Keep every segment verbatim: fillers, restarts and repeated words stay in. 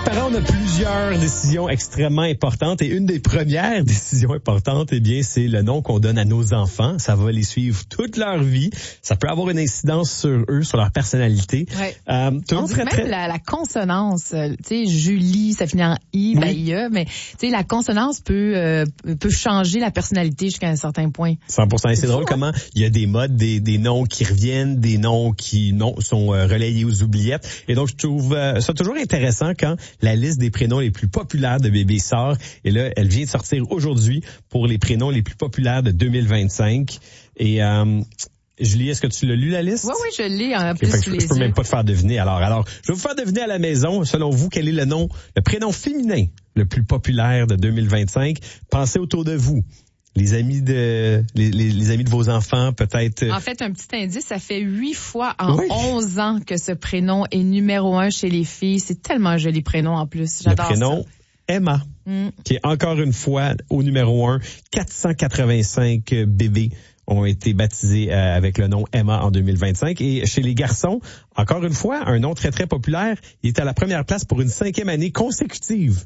parents, on a plusieurs décisions extrêmement importantes et une des premières décisions importantes, eh bien, c'est le nom qu'on donne à nos enfants. Ça va les suivre toute leur vie. Ça peut avoir une incidence sur eux, sur leur personnalité. Ouais. Euh, on dit très, même très... la, la consonance, euh, tu sais, Julie, ça finit en I, ben Oui. I E, mais tu sais, la consonance peut euh, peut changer la personnalité jusqu'à un certain point. cent pour cent. Et c'est, c'est drôle fou, hein? comment il y a des modes, des, des noms qui reviennent, des noms qui non, sont euh, relayés aux oubliettes. Et donc, je trouve euh, ça toujours intéressant quand la liste des prénoms les plus populaires de bébé sort. Et là, elle vient de sortir aujourd'hui pour les prénoms les plus populaires de deux mille vingt-cinq. Et euh, Julie, est-ce que tu l'as lu, la liste? Oui, oui, je l'ai en Okay, plus je, sous les je peux yeux. même pas te faire deviner. Alors, alors, je vais vous faire deviner à la maison, selon vous, quel est le nom, le prénom féminin le plus populaire de deux mille vingt-cinq. Pensez autour de vous. Les amis de les, les, les amis de vos enfants, peut-être. En fait, un petit indice, ça fait huit fois en Oui. onze ans que ce prénom est numéro un chez les filles. C'est tellement un joli prénom en plus. J'adore le prénom ça. Emma, Mm. qui est encore une fois au numéro un. quatre cent quatre-vingt-cinq bébés ont été baptisés euh, avec le nom Emma en deux mille vingt-cinq. Et chez les garçons, encore une fois, un nom très, très populaire. Il est à la première place pour une cinquième année consécutive.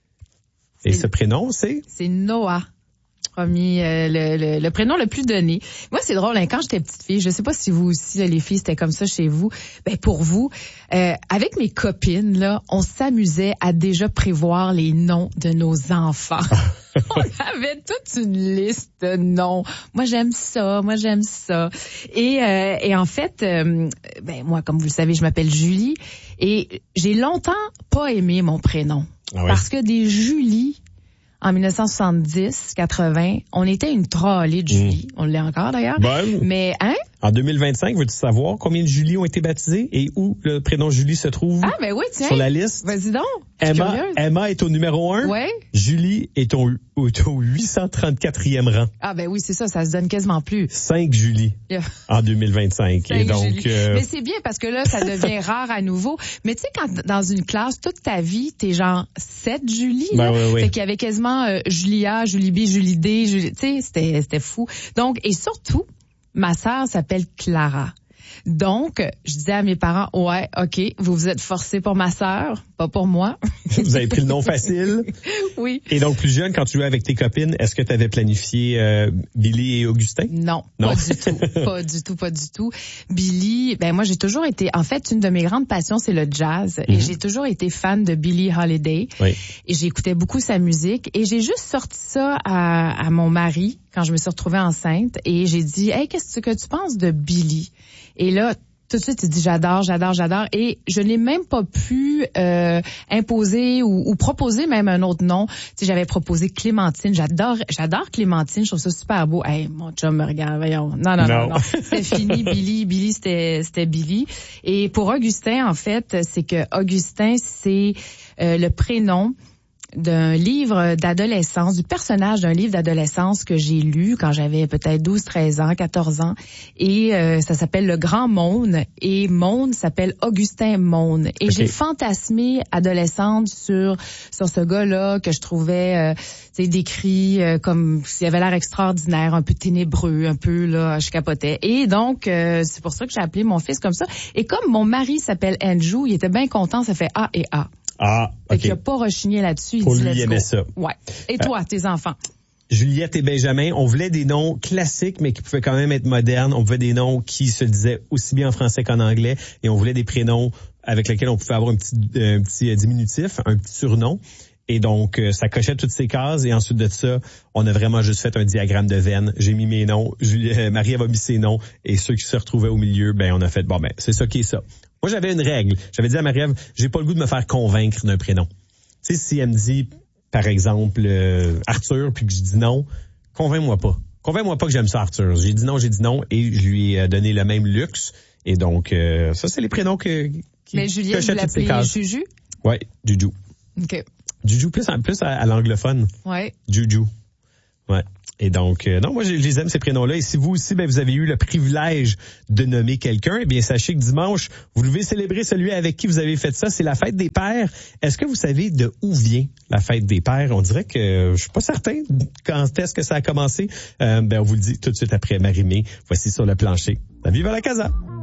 Et C'est- ce prénom, c'est... C'est Noah. Premier, euh, le, le, le prénom le plus donné. Moi, c'est drôle, hein, quand j'étais petite fille, je sais pas si vous aussi, là, les filles, c'était comme ça chez vous. Ben pour vous, euh, avec mes copines, là, on s'amusait à déjà prévoir les noms de nos enfants. On avait toute une liste de noms. Moi, j'aime ça, moi, j'aime ça. Et, euh, et en fait, euh, ben moi, comme vous le savez, je m'appelle Julie et j'ai longtemps pas aimé mon prénom. Ah ouais? Parce que des Julie, en dix-neuf cent soixante-dix quatre-vingt, on était une trollée de Julie. On l'est encore d'ailleurs. Bon. Mais, hein? En deux mille vingt-cinq, veux-tu savoir combien de Julie ont été baptisées et où le prénom Julie se trouve Ah, ben oui, tiens. sur la liste? Vas-y donc. Je suis Emma, curieuse. Emma est au numéro un. Ouais. Julie est au, au, au huit cent trente-quatrième rang. Ah, ben oui, c'est ça, ça se donne quasiment plus. Cinq Julie Yeah. en deux mille vingt-cinq. Et Cinq donc, Julie. euh, Mais c'est bien parce que là, ça devient rare à nouveau. Mais tu sais, quand dans une classe, toute ta vie, t'es genre sept Julie. Ben là. oui, oui. Fait qu'il y avait quasiment euh, Julia, Julie B, Julie D, Julie, tu sais, c'était, c'était fou. Donc, et surtout, ma sœur s'appelle Clara. Donc, je disais à mes parents, ouais, OK, vous vous êtes forcés pour ma sœur, pas pour moi. vous avez pris le nom facile. Oui. Et donc, plus jeune, quand tu jouais avec tes copines, est-ce que tu avais planifié euh, Billy et Augustin? Non, Non. pas du tout, pas du tout, pas du tout. Billy, ben moi j'ai toujours été, en fait, une de mes grandes passions c'est le jazz et j'ai toujours été fan de Billie Holiday. Oui. Et j'écoutais beaucoup sa musique et j'ai juste sorti ça à, à mon mari quand je me suis retrouvée enceinte et j'ai dit, hey, qu'est-ce que tu penses de Billy? Et là, tout de suite, il dit j'adore, j'adore, j'adore. Et je n'ai même pas pu euh, imposer ou, ou proposer même un autre nom. Tu sais, j'avais proposé Clémentine. J'adore, j'adore Clémentine. Je trouve ça super beau. Hey, mon chum me regarde, voyons. Non, non, non, Non. non. C'était fini. Billy, Billy, c'était, c'était Billy. Et pour Augustin, en fait, c'est que Augustin, c'est euh, le prénom d'un livre d'adolescence, du personnage d'un livre d'adolescence que j'ai lu quand j'avais peut-être douze, treize ans, quatorze ans. Et euh, ça s'appelle Le Grand Maune. Et Maune s'appelle Augustin Maune. Et Okay. j'ai fantasmé adolescente sur sur ce gars-là que je trouvais euh, tu sais, décrit euh, comme s'il avait l'air extraordinaire, un peu ténébreux, un peu là, je capotais. Et donc, euh, c'est pour ça que j'ai appelé mon fils comme ça. Et comme mon mari s'appelle Andrew, il était bien content, ça fait A et A. Ah, Fait OK. qu'il a pas rechigné là-dessus. Il Pour dit, lui, let's il aimait go. ça. Ouais. Et toi, tes enfants? Juliette et Benjamin, on voulait des noms classiques, mais qui pouvaient quand même être modernes. On voulait des noms qui se disaient aussi bien en français qu'en anglais. Et on voulait des prénoms avec lesquels on pouvait avoir un petit, un petit diminutif, un petit surnom. Et donc, euh, ça cochait toutes ces cases. Et ensuite de ça, on a vraiment juste fait un diagramme de veine. J'ai mis mes noms. Julie, euh, Marie-Ève a mis ses noms. Et ceux qui se retrouvaient au milieu, ben on a fait, bon, ben c'est ça qui est ça. Moi, j'avais une règle. J'avais dit à Marie-Ève, j'ai pas le goût de me faire convaincre d'un prénom. Tu sais, si elle me dit, par exemple, euh, Arthur, puis que je dis non, convainc-moi pas. Convainc-moi pas que j'aime ça, Arthur. J'ai dit non, j'ai dit non, et je lui ai donné le même luxe. Et donc, euh, ça, c'est les prénoms que, qui Mais Juliette, vous cochaient toutes ces l'appelez cases. Juju? Ouais, Juju. OK. Juju, plus, en- plus à, à l'anglophone. Ouais. Juju. Ouais. Et donc, euh, non, moi, je, je les aime, ces prénoms-là. Et si vous aussi, ben, vous avez eu le privilège de nommer quelqu'un, eh bien, sachez que dimanche, vous devez célébrer celui avec qui vous avez fait ça. C'est la fête des pères. Est-ce que vous savez de où vient la fête des pères? On dirait que euh, je suis pas certain quand est-ce que ça a commencé. Euh, ben, on vous le dit tout de suite après Marie-Mé. Voici sur le plancher. Vive la casa!